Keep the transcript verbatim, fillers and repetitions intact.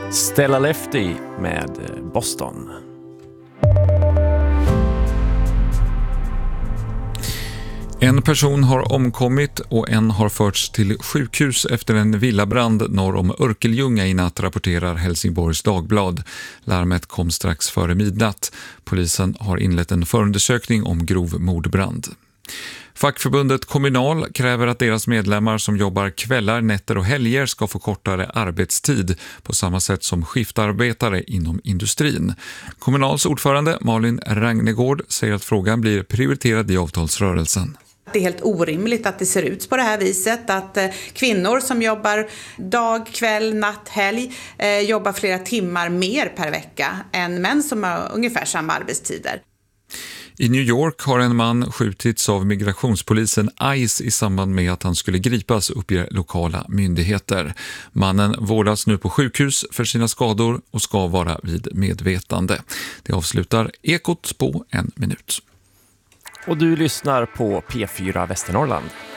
Stella Lefty med Boston. En person har omkommit och en har förts till sjukhus efter en villabrand norr om Örkelljunga i natt, rapporterar Helsingborgs Dagblad. Larmet kom strax före midnatt. Polisen har inlett en förundersökning om grov mordbrand. Fackförbundet Kommunal kräver att deras medlemmar som jobbar kvällar, nätter och helger ska få kortare arbetstid på samma sätt som skiftarbetare inom industrin. Kommunals ordförande Malin Ragnegård säger att frågan blir prioriterad i avtalsrörelsen. Det är helt orimligt att det ser ut på det här viset, att kvinnor som jobbar dag, kväll, natt, helg eh, jobbar flera timmar mer per vecka än män som har ungefär samma arbetstider. I New York har en man skjutits av migrationspolisen ICE i samband med att han skulle gripas, uppger lokala myndigheter. Mannen vårdas nu på sjukhus för sina skador och ska vara vid medvetande. Det avslutar Ekot på en minut. Och du lyssnar på P fyra Västernorrland.